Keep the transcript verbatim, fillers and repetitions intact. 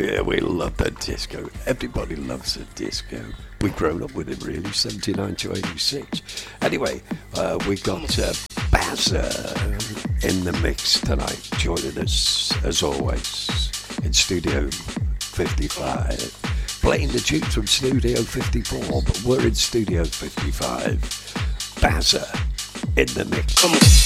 yeah, we love the disco. Everybody loves the disco. We've grown up with it, really, seventy-nine to eighty-six. Anyway, uh, we got uh, Bazza in the mix tonight, joining us, as always, in Studio fifty-five. Playing the tunes from Studio fifty-four, but we're in Studio fifty-five. Bazza in the mix. Come on.